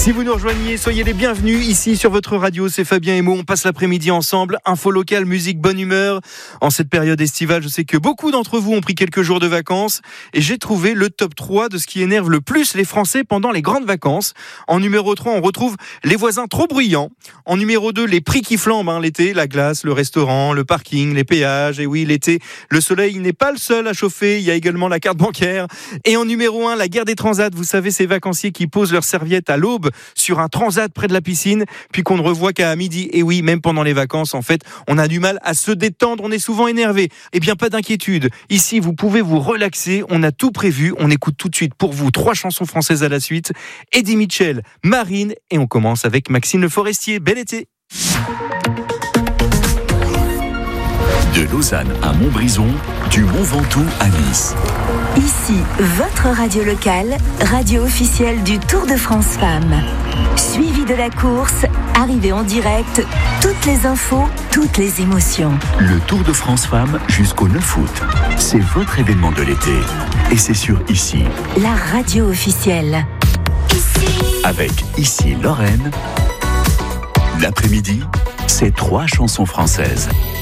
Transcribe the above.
Si vous nous rejoignez, soyez les bienvenus ici sur votre radio, c'est Fabien et Mo, on passe l'après-midi ensemble, info locale, musique, bonne humeur. En cette période estivale, je sais que beaucoup d'entre vous ont pris quelques jours de vacances et j'ai trouvé le top 3 de ce qui énerve le plus les Français pendant les grandes vacances. En numéro 3, on retrouve les voisins trop bruyants. En numéro 2, les prix qui flambent, l'été, la glace, le restaurant, le parking, les péages. Et oui, l'été, le soleil n'est pas le seul à chauffer, il y a également la carte bancaire. Et en numéro 1, la guerre des transats, vous savez, ces vacanciers qui posent leurs serviettes à l'aube sur un transat près de la piscine, puis qu'on ne revoit qu'à midi. Et oui, même pendant les vacances, en fait, on a du mal à se détendre, on est souvent énervé. Eh bien, pas d'inquiétude. Ici, vous pouvez vous relaxer, on a tout prévu. On écoute tout de suite pour vous 3 chansons françaises à la suite. Eddie Mitchell, Marine, et on commence avec Maxime Le Forestier. Bel été. De Lausanne à Montbrison, du Mont Ventoux à Nice. Ici, votre radio locale, radio officielle du Tour de France Femmes. Suivi de la course, arrivée en direct, toutes les infos, toutes les émotions. Le Tour de France Femmes jusqu'au 9 août. C'est votre événement de l'été. Et c'est sur Ici. La radio officielle. Ici. Avec Ici Lorraine. L'après-midi, c'est 3 chansons françaises.